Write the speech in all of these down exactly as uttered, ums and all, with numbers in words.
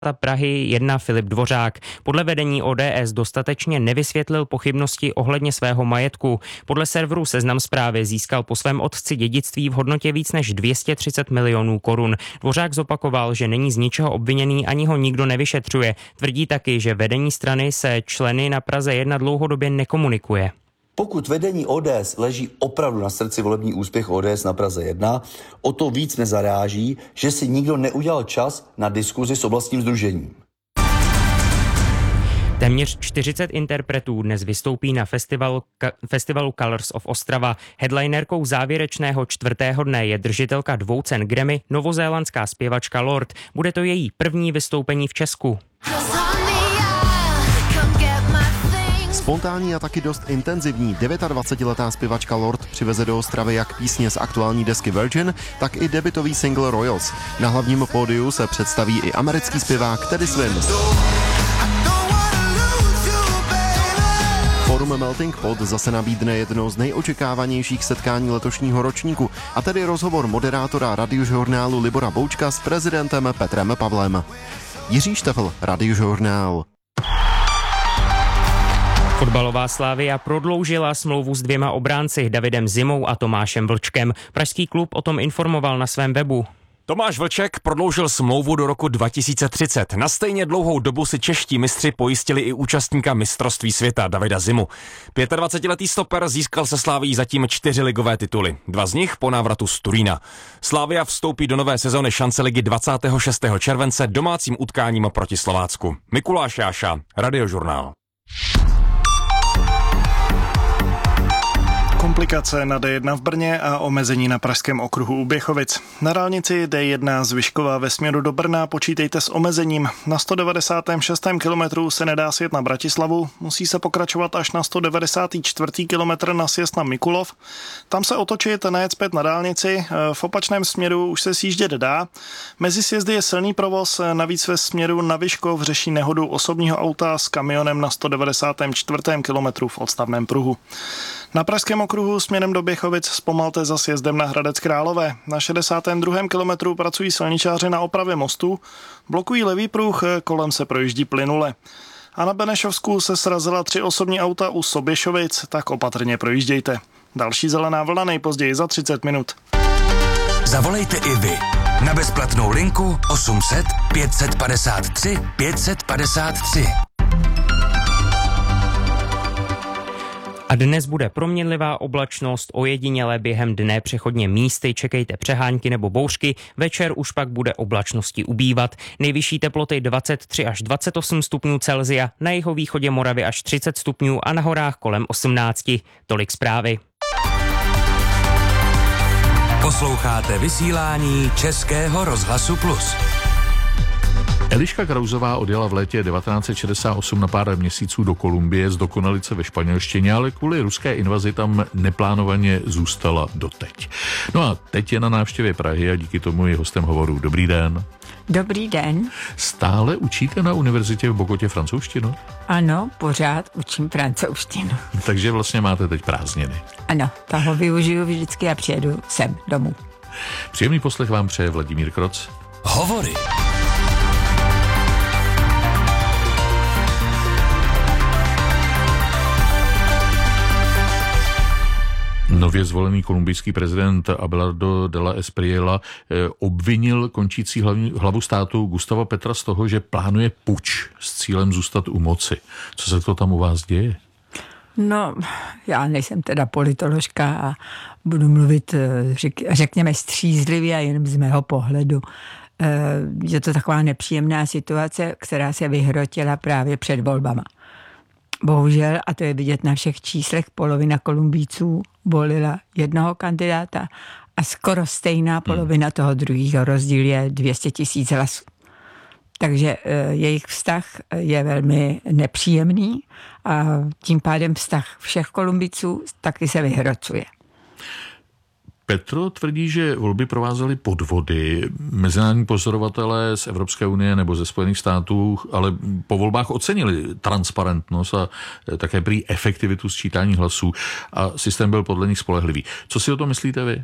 Prahy jedna Filip Dvořák. Podle vedení O D S dostatečně nevysvětlil pochybnosti ohledně svého majetku. Podle serveru Seznam Zprávy získal po svém otci dědictví v hodnotě víc než dvě stě třicet milionů korun. Dvořák zopakoval, že není z ničeho obviněný, ani ho nikdo nevyšetřuje. Tvrdí taky, že vedení strany se členy na Praze jedna dlouhodobě nekomunikuje. Pokud vedení O D S leží opravdu na srdci volební úspěch O D S na Praze jedna, o to víc nezaráží, že si nikdo neudělal čas na diskuzi s oblastním sdružením. Téměř čtyřicet interpretů dnes vystoupí na festivalu, ka, festivalu Colors of Ostrava. Headlinerkou závěrečného čtvrtého dne je držitelka dvou cen Grammy, novozélandská zpěvačka Lorde. Bude to její první vystoupení v Česku. Spontánní a taky dost intenzivní dvacetidevítiletá zpěvačka Lorde přiveze do Ostravy jak písně z aktuální desky Virgin, tak i debutový single Royals. Na hlavním pódiu se představí i americký zpěvák Teddy Swims. Forum Melting Pot zase nabídne jedno z nejočekávanějších setkání letošního ročníku, a tedy rozhovor moderátora Radiožurnálu Libora Boučka s prezidentem Petrem Pavlem. Jiří Štefl, Radiožurnál. Fotbalová Slavia prodloužila smlouvu s dvěma obránci Davidem Zimou a Tomášem Vlčkem. Pražský klub o tom informoval na svém webu. Tomáš Vlček prodloužil smlouvu do roku dva tisíce třicet. Na stejně dlouhou dobu si čeští mistři pojistili i účastníka mistrovství světa Davida Zimu. dvacetipětiletý stoper získal se Slavií zatím čtyři ligové tituly. Dva z nich po návratu z Turína. Slavia vstoupí do nové sezony šance ligy dvacátého šestého července domácím utkáním proti Slovácku. Mikuláš Jáša, Radiožurnál. Komplikace na D jedna v Brně a omezení na pražském okruhu u Běchovic. Na dálnici D jedna z Vyškova ve směru do Brna počítejte s omezením. Na sto devadesátém šestém kilometru se nedá sjet na Bratislavu, musí se pokračovat až na sto devadesátý čtvrtý kilometr na sjezd na Mikulov. Tam se otočit, najet zpět na dálnici, v opačném směru už se sjíždět dá. Mezi sjezdy je silný provoz, navíc ve směru na Vyškov řeší nehodu osobního auta s kamionem na sto devadesátém čtvrtém kilometru v odstavném pruhu. Na pražském okruhu směrem do Běchovic zpomalte za sjezdem na Hradec Králové. Na šedesátém druhém kilometru pracují silničáři na opravě mostu, blokují levý pruh, kolem se projíždí plynule. A na Benešovsku se srazila tři osobní auta u Soběšovic, tak opatrně projíždějte. Další zelená vlna nejpozději za třicet minut. Zavolejte i vy na bezplatnou linku osm set pět set padesát tři pět set padesát tři. A dnes bude proměnlivá oblačnost, ojediněle během dne přechodně místy, čekejte přehánky nebo bouřky, večer už pak bude oblačnosti ubývat. Nejvyšší teploty dvacet tři až dvacet osm stupňů Celsia, na jihovýchodě Moravy až třicet stupňů a na horách kolem osmnáct. Tolik zprávy. Posloucháte vysílání Českého rozhlasu Plus. Eliška Krausová odjela v létě devatenáct set šedesát osm na pár měsíců do Kolumbie, zdokonalit se ve španělštině, ale kvůli ruské invazi tam neplánovaně zůstala doteď. No a teď je na návštěvě Prahy a díky tomu je hostem hovoru. Dobrý den. Dobrý den. Stále učíte na univerzitě v Bogotě francouzštinu? Ano, pořád učím francouzštinu. Takže vlastně máte teď prázdniny. Ano, toho využiju vždycky a přijedu sem domů. Příjemný poslech vám přeje Vladimír Kroc. Hovory. Nově zvolený kolumbijský prezident Abelardo de la Espriella obvinil končící hlavu státu Gustava Petra z toho, že plánuje puč s cílem zůstat u moci. Co se to tam u vás děje? No, já nejsem teda politoložka a budu mluvit, řek, řekněme, střízlivě a jenom z mého pohledu. Je to taková nepříjemná situace, která se vyhrotila právě před volbama. Bohužel, a to je vidět na všech číslech, polovina Kolumbijců volila jednoho kandidáta a skoro stejná polovina toho druhého, rozdíl je dvě stě tisíc hlasů. Takže e, jejich vztah je velmi nepříjemný a tím pádem vztah všech Kolumbijců taky se vyhrocuje. Petro tvrdí, že volby provázely podvody. Mezinárodní pozorovatelé z Evropské unie nebo ze Spojených států ale po volbách ocenili transparentnost a také prý efektivitu sčítání hlasů a systém byl podle nich spolehlivý. Co si o to myslíte vy?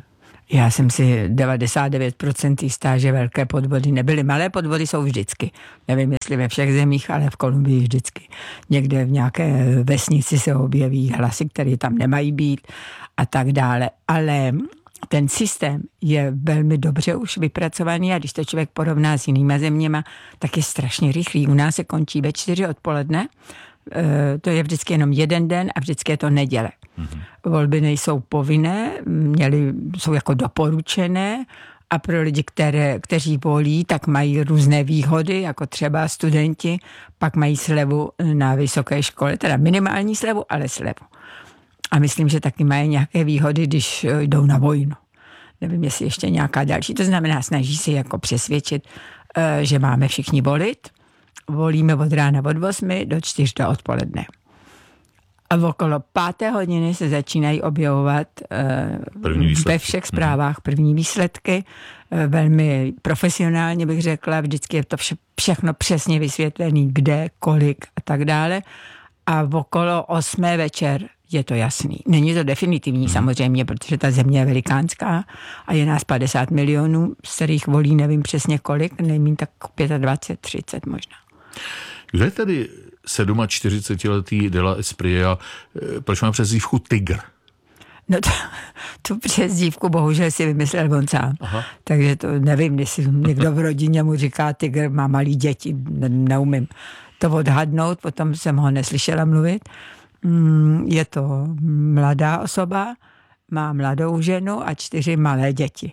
Já jsem si devadesát devět procent jistá, že velké podvody nebyly. Malé podvody jsou vždycky. Nevím, jestli ve všech zemích, ale v Kolumbii vždycky. Někde v nějaké vesnici se objeví hlasy, které tam nemají být a tak dále. Ale ten systém je velmi dobře už vypracovaný a když to člověk porovná s jinýma zeměma, tak je strašně rychlý. U nás se končí ve čtyři odpoledne, to je vždycky jenom jeden den a vždycky je to neděle. Mm-hmm. Volby nejsou povinné, měly, jsou jako doporučené a pro lidi, které, kteří volí, tak mají různé výhody, jako třeba studenti, pak mají slevu na vysoké škole, teda minimální slevu, ale slevu. A myslím, že taky mají nějaké výhody, když jdou na vojnu. Nevím, jestli ještě nějaká další. To znamená, snaží se jako přesvědčit, že máme všichni volit. Volíme od rána od osmi do čtyř do odpoledne. A okolo páté hodiny se začínají objevovat ve všech zprávách první výsledky. Velmi profesionálně bych řekla, vždycky je to vše, všechno přesně vysvětlený, kde, kolik a tak dále. A okolo osmé večer je to jasný. Není to definitivní hmm. samozřejmě, protože ta země je velikánská a je nás padesát milionů, z kterých volí nevím přesně kolik, nevím, tak dvacet pět, třicet možná. Kdo je tedy čtyřicetiletý de la Espriella, proč má přezdívku Tygr? No to, tu přezdívku bohužel si vymyslel on sám. Aha. Takže to nevím, jestli někdo v rodině mu říká Tygr, má malý děti, ne, neumím to odhadnout, potom jsem ho neslyšela mluvit. Je to mladá osoba, má mladou ženu a čtyři malé děti.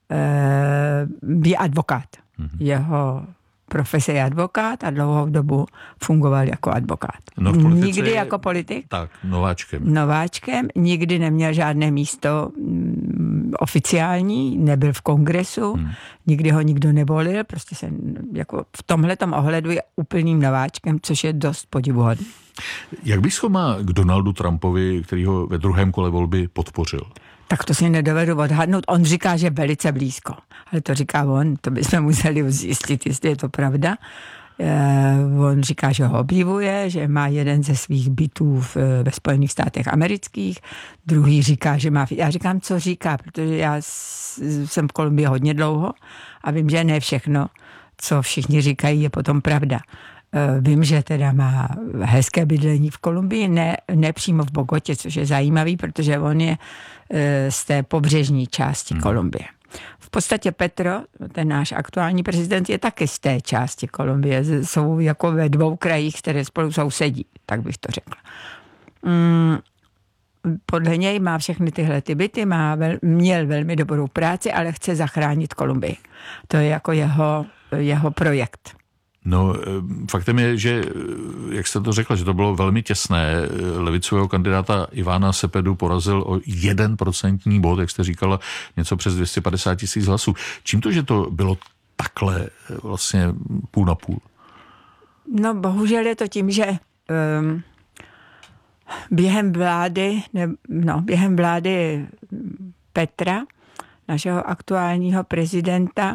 Je advokát. Mhm. Jeho profese je advokát a dlouhou dobu fungoval jako advokát. No nikdy jako politik. Tak, nováčkem. Nováčkem, nikdy neměl žádné místo mm, oficiální, nebyl v kongresu, hmm. nikdy ho nikdo nevolil, prostě se jako v tomhletom ohledu je úplným nováčkem, což je dost podivuhodné. Jak blízko má k Donaldu Trumpovi, který ho ve druhém kole volby podpořil? Tak to si nedovedu odhadnout. On říká, že velice blízko. Ale to říká on, to bychom museli zjistit, jestli je to pravda. Eh, on říká, že ho obdivuje, že má jeden ze svých bytů v, ve Spojených státech amerických, druhý říká, že má... Já říkám, co říká, protože já jsem v Kolumbii hodně dlouho a vím, že ne všechno, co všichni říkají, je potom pravda. Vím, že teda má hezké bydlení v Kolumbii, ne, ne přímo v Bogotě, což je zajímavý, protože on je z té pobřežní části hmm. Kolumbie. V podstatě Petro, ten náš aktuální prezident, je taky z té části Kolumbie. Jsou jako ve dvou krajích, které spolu sousedí, tak bych to řekla. Hmm. Podle něj má všechny tyhle ty byty, má vel, měl velmi dobrou práci, ale chce zachránit Kolumbii. To je jako jeho, jeho projekt. No, faktem je, že, jak jste to řekla, že to bylo velmi těsné. Levicového kandidáta Ivana Cepedu porazil o jeden procentní bod, jak jste říkala, něco přes dvě stě padesát tisíc hlasů. Čím to, že to bylo takhle vlastně půl na půl? No, bohužel je to tím, že um, během vlády, ne, no, během vlády Petra, našeho aktuálního prezidenta,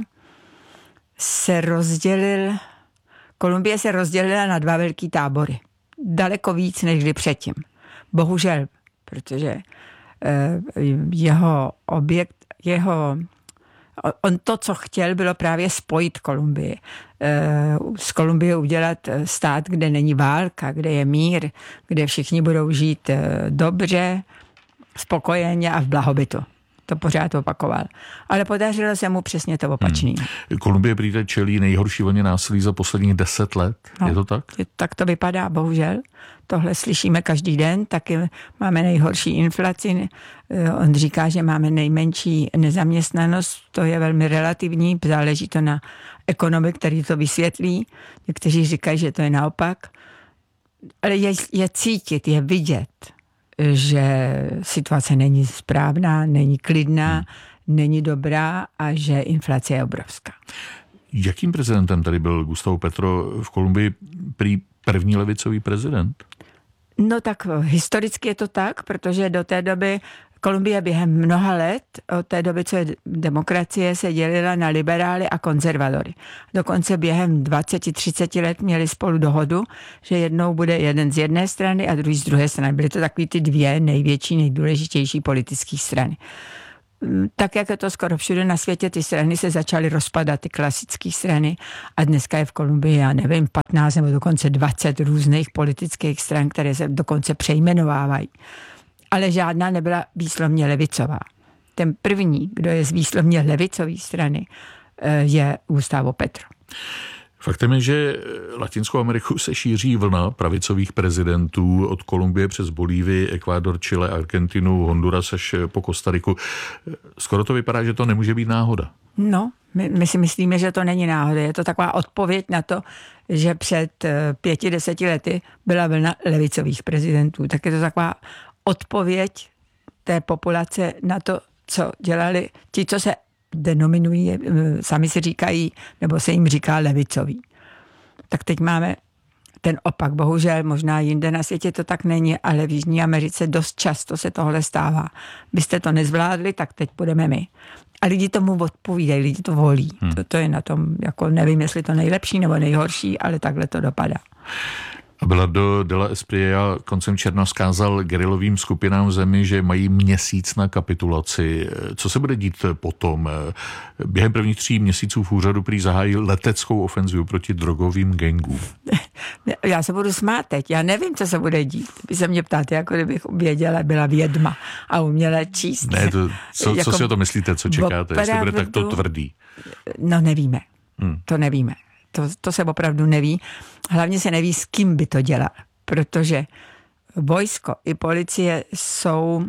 se rozdělil Kolumbie se rozdělila na dva velký tábory. Daleko víc než kdy předtím. Bohužel, protože eh, jeho objekt, jeho, on to, co chtěl, bylo právě spojit Kolumbii. Eh, z Kolumbie udělat stát, kde není válka, kde je mír, kde všichni budou žít eh, dobře, spokojeně a v blahobytu. To pořád opakoval. Ale podařilo se mu přesně to opačný. Hmm. Kolumbie prý čelí nejhorší vlně násilí za posledních deset let. No, je to tak? Je, tak to vypadá, bohužel. Tohle slyšíme každý den. Taky máme nejhorší inflaci. On říká, že máme nejmenší nezaměstnanost. To je velmi relativní. Záleží to na ekonomii, který to vysvětlí. Někteří říkají, že to je naopak. Ale je, je cítit, je vidět, že situace není správná, není klidná, hmm. není dobrá a že inflace je obrovská. Jakým prezidentem tady byl Gustavo Petro v Kolumbii, prý první levicový prezident? No tak historicky je to tak, protože do té doby Kolumbie během mnoha let, od té doby, co je demokracie, se dělila na liberály a konzervadory. Dokonce během dvacet třicet let měli spolu dohodu, že jednou bude jeden z jedné strany a druhý z druhé strany. Byly to takový ty dvě největší, nejdůležitější politické strany. tak, jak je to skoro všude na světě, ty strany se začaly rozpadat, ty klasické strany a dneska je v Kolumbii, já nevím, patnáct nebo dokonce dvacet různých politických stran, které se dokonce přejmenovávají. Ale žádná nebyla výslovně levicová. Ten první, kdo je z výslovně levicové strany, je Gustavo Petro. Faktem je, že Latinskou Ameriku se šíří vlna pravicových prezidentů od Kolumbie přes Bolívii, Ekvádor, Chile, Argentinu, Honduras až po Kostariku. Skoro to vypadá, že to nemůže být náhoda. No, my, my si myslíme, že to není náhoda. Je to taková odpověď na to, že před pěti, deseti lety byla vlna levicových prezidentů. Tak je to taková odpověď té populace na to, co dělali ti, co se denominují, sami si říkají, nebo se jim říká levicový. Tak teď máme ten opak. Bohužel možná jinde na světě to tak není, ale v Jižní Americe dost často se tohle stává. Byste to nezvládli, tak teď půjdeme my. A lidi tomu odpovídají, lidi to volí. Hmm. To, to je na tom, jako nevím, jestli to nejlepší nebo nejhorší, ale takhle to dopadá. Abelardo de la Espriella koncem června vzkázal gerilovým skupinám v zemi, že mají měsíc na kapitulaci. Co se bude dít potom? Během prvních tří měsíců v úřadu prý zahájí leteckou ofenzivu proti drogovým gangům. Já se budu smát teď. Já nevím, co se bude dít. Vy se mě ptáte, jako kdybych věděla, byla vědma a uměla číst. Ne, to, co, jako, co si o to myslíte, co čekáte? Jestli bude takto tvrdý? No nevíme. Hmm. To nevíme. To, to se opravdu neví. Hlavně se neví, s kým by to dělal, protože vojsko i policie jsou,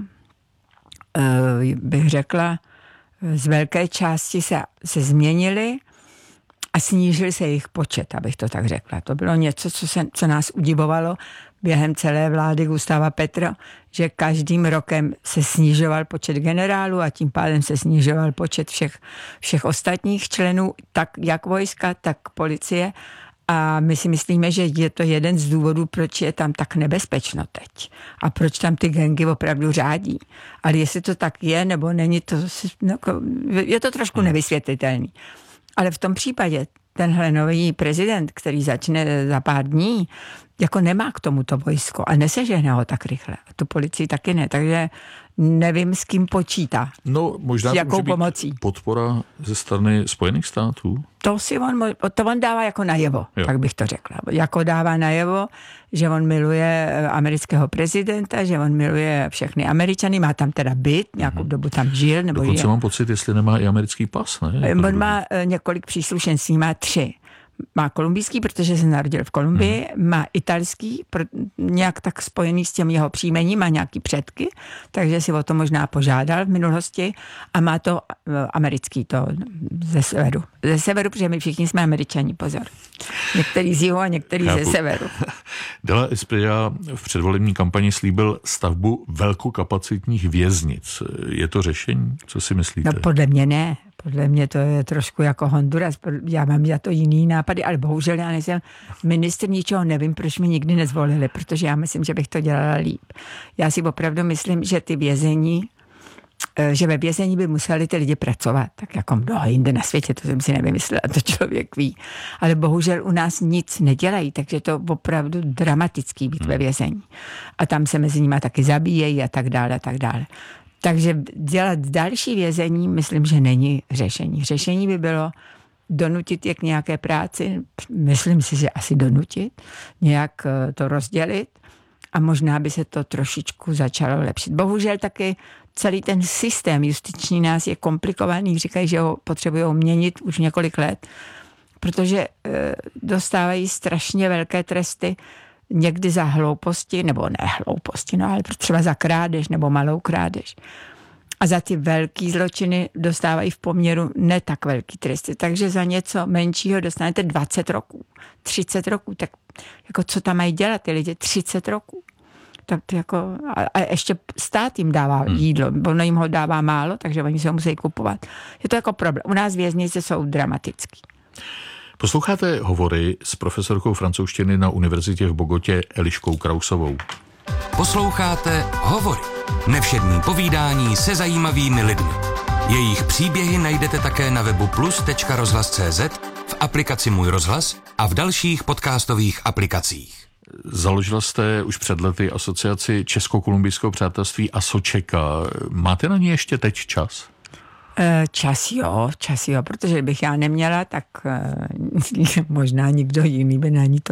bych řekla, z velké části se, se změnily a snížil se jejich počet, abych to tak řekla. To bylo něco, co, se, co nás udivovalo během celé vlády Gustava Petra, že každým rokem se snižoval počet generálů a tím pádem se snižoval počet všech, všech ostatních členů, tak jak vojska, tak policie. A my si myslíme, že je to jeden z důvodů, proč je tam tak nebezpečno teď. A proč tam ty gangy opravdu řádí. Ale jestli to tak je, nebo není, to no, je to trošku nevysvětlitelný. Ale v tom případě tenhle nový prezident, který začne za pár dní, jako nemá k tomuto vojsko a nesežehne ho tak rychle. A tu policii taky ne, takže nevím, s kým počítá. No, možná s jakou může být pomocí. Podpora ze strany Spojených států? To si on, to on dává jako najevo, jo. Tak bych to řekla. Jako dává najevo, že on miluje amerického prezidenta, že on miluje všechny Američany, má tam teda byt, nějakou hmm. dobu tam žil. Nebo Dokonce žil. mám pocit, jestli nemá i americký pas, ne? On má několik příslušenství, má tři. Má kolumbijský, protože se narodil v Kolumbii, hmm. má italský, nějak tak spojený s těm jeho příjmením, má nějaký předky, takže si o to možná požádal v minulosti a má to americký, to ze severu. Ze severu, protože my všichni jsme Američani, pozor. Některý z jihu a některý Chápu. Ze severu. De la Espriella v předvolební kampani slíbil stavbu velkokapacitních věznic. Je to řešení? Co si myslíte? No podle mě ne. Podle mě to je trošku jako Honduras. Já mám za to jiný nápady, ale bohužel já nejsem ministr ničeho, nevím, proč mi nikdy nezvolili, protože já myslím, že bych to dělala líp. Já si opravdu myslím, že ty vězení, že ve vězení by museli ty lidi pracovat, tak jako mnoho jinde na světě, to jsem si nevymyslela, to člověk ví. Ale bohužel u nás nic nedělají, takže to opravdu dramatický být ve vězení. A tam se mezi nimi taky zabíjejí a tak dále, a tak dále. Takže dělat další vězení, myslím, že není řešení. Řešení by bylo donutit je k nějaké práci, myslím si, že asi donutit, nějak to rozdělit a možná by se to trošičku začalo lepšit. Bohužel taky celý ten systém justiční nás je komplikovaný, říkají, že ho potřebují měnit už několik let, protože e, dostávají strašně velké tresty, někdy za hlouposti, nebo ne hlouposti, no ale třeba za krádež nebo malou krádež. A za ty velký zločiny dostávají v poměru ne tak velký tresty. Takže za něco menšího dostanete dvacet roků, třicet roků. Tak jako co tam mají dělat ty lidi? třicet roků. Tak jako, a, a ještě stát jim dává jídlo, ono jim ho dává málo, takže oni se ho musí kupovat. Je to jako problém. U nás věznice jsou dramatický. Posloucháte hovory s profesorkou francouzštiny na univerzitě v Bogotě Eliškou Krausovou. Posloucháte Hovory. Nevšední povídání se zajímavými lidmi. Jejich příběhy najdete také na webu plus tečka rozhlas tečka cé zet, v aplikaci Můj rozhlas a v dalších podcastových aplikacích. Založila jste už před lety asociaci Česko-kolumbijského přátelství ASOČEKA. Máte na ní ještě teď čas? Čas jo, čas jo, protože bych já neměla, tak možná nikdo jiný by na ní to